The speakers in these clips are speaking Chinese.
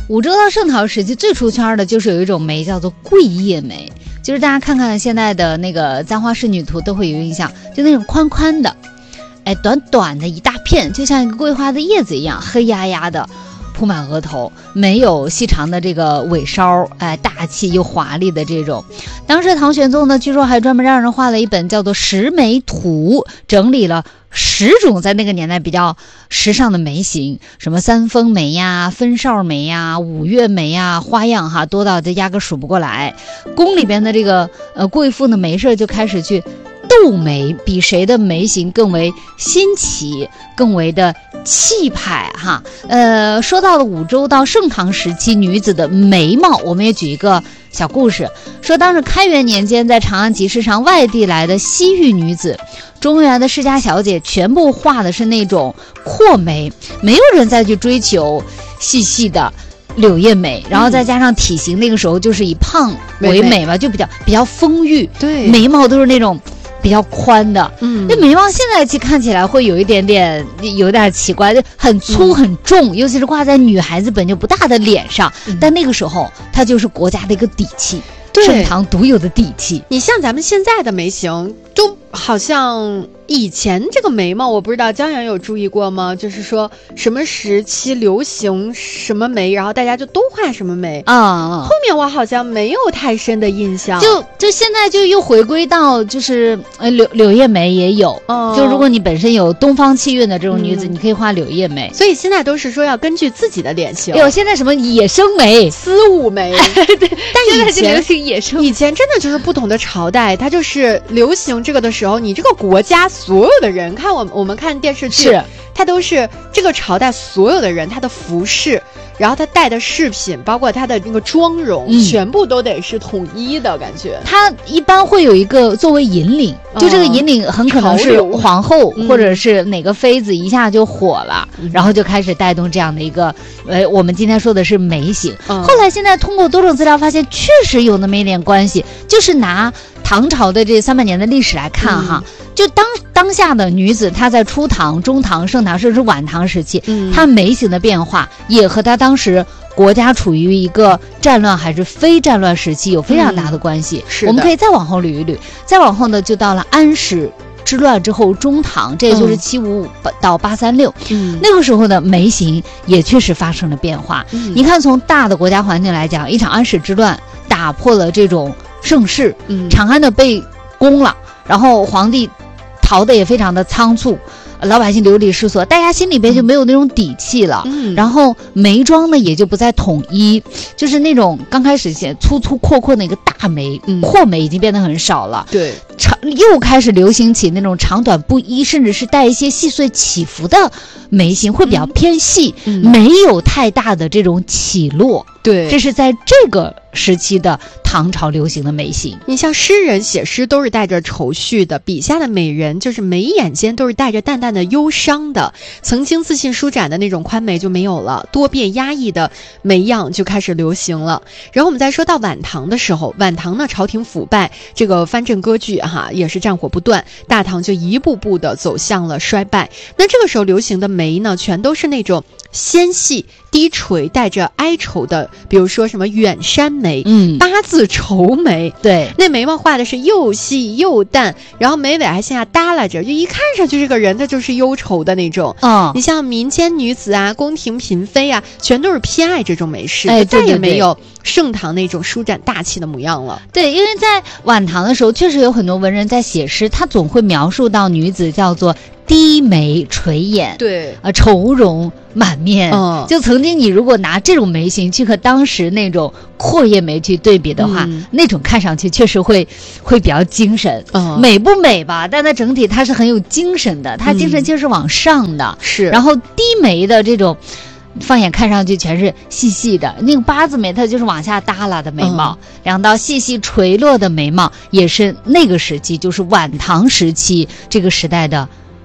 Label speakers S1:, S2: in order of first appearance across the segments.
S1: 武周到盛唐时期最出圈的就是有一种眉叫做桂叶眉，就是大家看看现在的那个簪花仕女图都会有印象，就那种宽宽的，短短的一大片，就像一个桂花的叶子一样，黑压压的铺满额头，没有细长的这个尾梢，大气又华丽的这种。当时唐玄宗呢，据说还专门让人画了一本叫做《十眉图》，整理了10种在那个年代比较时尚的眉形，什么三峰眉呀、分哨眉呀、五月眉呀，花样哈多到这压根数不过来。宫里边的这个贵妇的眉社就开始去斗眉，比谁的眉形更为新奇，更为的气派哈。说到了武周到盛唐时期女子的眉毛，我们也举一个小故事，说当时开元年间，在长安集市上外地来的西域女子，中原的世家小姐全部画的是那种阔眉，没有人再去追求细细的柳叶眉，然后再加上体型那个时候就是以胖为美嘛，就比较丰腴，对，眉毛都是那种比较宽的，那眉毛现在去看起来会有点奇怪，就很粗很重，尤其是挂在女孩子本就不大的脸上，但那个时候它就是国家的一个底气，盛唐独有的底气。
S2: 你像咱们现在的眉形都好像以前这个眉毛，我不知道江源有注意过吗？就是说什么时期流行什么眉，然后大家就都画什么眉啊。后面我好像没有太深的印象，
S1: 就现在就又回归到就是柳叶眉也有，就如果你本身有东方气韵的这种女子，你可以画柳叶眉。
S2: 所以现在都是说要根据自己的脸型。
S1: 现在什么野生眉、
S2: 丝舞眉，对，但
S1: 以前流行野生，
S2: 以前真的就是不同的朝代，它就是流行这个的时候，你这个国家所有的人看我们看电视剧，它都是这个朝代所有的人他的服饰，然后他戴的饰品，包括他的那个妆容，全部都得是统一的感觉。
S1: 他一般会有一个作为引领，就这个引领很可能是皇后或者是哪个妃子一下就火了，然后就开始带动这样的一个我们今天说的是眉形。后来现在通过多种资料发现，确实有那么一点关系，就是拿唐朝的这300年的历史来看哈，就当下的女子，她在初唐、中唐、盛唐甚至晚唐时期，她眉形的变化也和她当时国家处于一个战乱还是非战乱时期有非常大的关系。我们可以再往后捋一捋，再往后呢，就到了安史之乱之后，中唐，这也就是755到836，那个时候的眉形也确实发生了变化。你看，从大的国家环境来讲，一场安史之乱打破了这种盛世，长安的被攻了，然后皇帝逃的也非常的仓促，老百姓流离失所，大家心里边就没有那种底气了，然后眉庄呢也就不再统一，就是那种刚开始粗粗阔阔的一个大眉，阔眉已经变得很少了，
S2: 对，
S1: 又开始流行起那种长短不一，甚至是带一些细碎起伏的眉形，会比较偏细，没有太大的这种起落。对，这是在这个时期的唐朝流行的眉形。
S2: 你像诗人写诗都是带着愁绪的，笔下的美人就是眉眼间都是带着淡淡的忧伤的，曾经自信舒展的那种宽眉就没有了，多变压抑的眉样就开始流行了。然后我们再说到晚唐的时候，晚唐呢朝廷腐败，这个藩镇割据也是战火不断，大唐就一步步的走向了衰败。那这个时候流行的眉呢，全都是那种纤细低垂带着哀愁的，比如说什么远山眉、八字愁眉，
S1: 对，
S2: 那眉毛画的是又细又淡，然后眉尾还向下耷拉着，就一看上去这个人他就是忧愁的那种。你像民间女子啊、宫廷嫔妃啊，全都是偏爱这种眉饰，再也没有盛唐那种舒展大气的模样了。
S1: 对，因为在晚唐的时候，确实有很多文人在写诗，他总会描述到女子叫做低眉垂眼，
S2: 对，
S1: 愁容满面。就曾经你如果拿这种眉形去和当时那种阔叶眉去对比的话，那种看上去确实会比较精神。美不美吧？但它整体它是很有精神的，它精神劲是往上的。
S2: 是，
S1: 然后低眉的这种放眼看上去全是细细的，那个八字眉它就是往下耷拉的眉毛，两道细细垂落的眉毛也是那个时期，就是晚唐时期这个时代的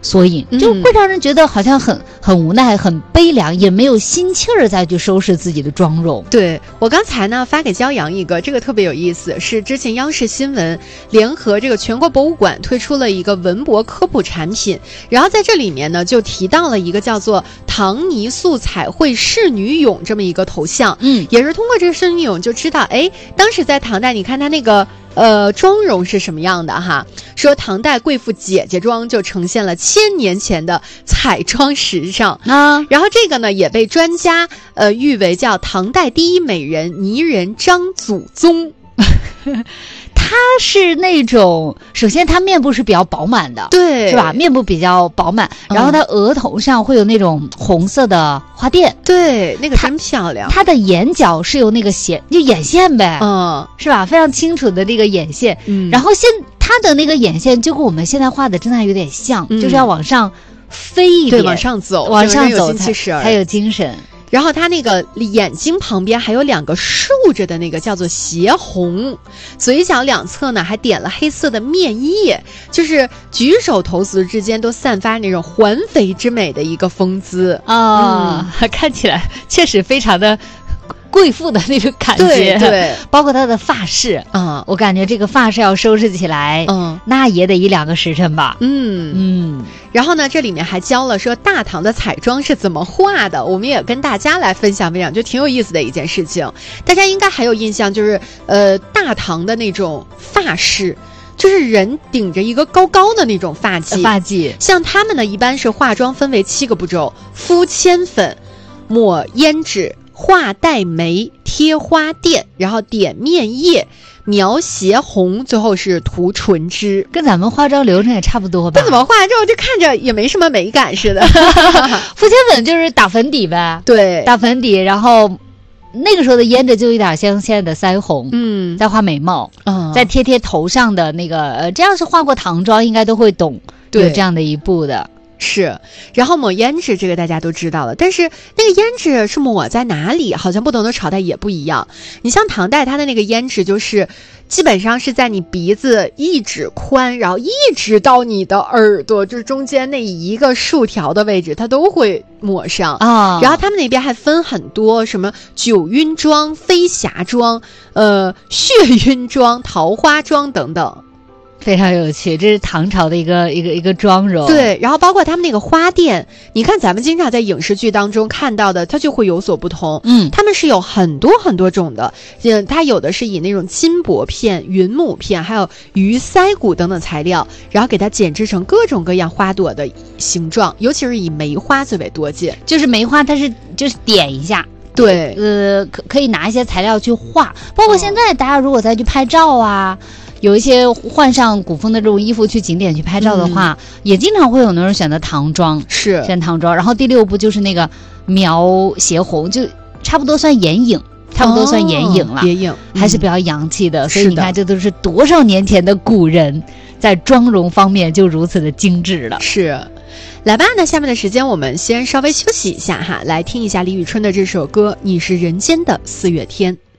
S1: 缩影，就会让人觉得好像很无奈、很悲凉，也没有心气儿再去收拾自己的妆容。
S2: 对，我刚才呢发给骄阳一个，这个特别有意思，是之前央视新闻联合这个全国博物馆推出了一个文博科普产品，然后在这里面呢就提到了一个叫做唐泥塑彩绘仕女俑这么一个头像，也是通过这个仕女俑就知道，哎，当时在唐代，你看它那个妆容是什么样的哈？说唐代贵妇姐姐妆就呈现了1000年前的彩妆时尚啊。然后这个呢也被专家誉为叫唐代第一美人泥人张祖宗。
S1: 她是那种，首先她面部是比较饱满的，
S2: 对，
S1: 是吧？面部比较饱满，然后她额头上会有那种红色的花钿，
S2: 对，那个真漂亮。
S1: 她的眼角是有那个就眼线呗，是吧？非常清楚的这个眼线，然后她的那个眼线就跟我们现在画的真的有点像，就是要往上飞一点，
S2: 对，往上走
S1: 才有精神。
S2: 然后他那个眼睛旁边还有2个竖着的那个叫做斜红，嘴角两侧呢还点了黑色的面液，就是举手投足之间都散发那种环肥之美的一个风姿
S1: 啊，看起来确实非常的贵妇的那种感觉，
S2: 对，
S1: 包括她的发饰啊，我感觉这个发饰要收拾起来，那也得1-2个时辰吧，
S2: 然后呢，这里面还教了说大唐的彩妆是怎么画的，我们也跟大家来分享，就挺有意思的一件事情。大家应该还有印象，就是大唐的那种发饰，就是人顶着一个高高的那种发髻，像他们呢一般是化妆分为7个步骤：敷铅粉、抹胭脂、画黛眉、贴花钿，然后点面液、描斜红，最后是涂唇脂，
S1: 跟咱们化妆流程也差不多吧？
S2: 不怎么化之后就看着也没什么美感似的。
S1: 敷铅粉就是打粉底呗，
S2: 对，
S1: 打粉底，然后那个时候的胭脂就有点像现在的腮红，再画眉毛，再贴头上的那个，这样是画过唐妆应该都会懂，有这样的一步的。
S2: 是，然后抹胭脂这个大家都知道了，但是那个胭脂是抹在哪里，好像不同的朝代也不一样。你像唐代，它的那个胭脂就是基本上是在你鼻子1指宽，然后一直到你的耳朵，就是中间那一个竖条的位置，它都会抹上啊。然后他们那边还分很多，什么九晕妆、飞霞妆、血晕妆、桃花妆等等。
S1: 非常有趣，这是唐朝的一个妆容。
S2: 对，然后包括他们那个花钿，你看咱们经常在影视剧当中看到的，它就会有所不同。他们是有很多很多种的，它有的是以那种金箔片、云母片，还有鱼腮骨等等材料，然后给它剪制成各种各样花朵的形状，尤其是以梅花最为多见。
S1: 就是梅花，它是就是点一下。
S2: 对，
S1: 可以拿一些材料去画，包括现在大家如果再去拍照啊。有一些换上古风的这种衣服去景点去拍照的话，也经常会有很多人选择唐装，选唐装。然后第6步就是那个描斜红，就差不多算眼影，眼影了，
S2: 眼影
S1: 还是比较洋气的。所以你看，这都是多少年前的古人在妆容方面就如此的精致了。
S2: 是，来吧，那下面的时间我们先稍微休息一下哈，来听一下李宇春的这首歌《你是人间的4月天》。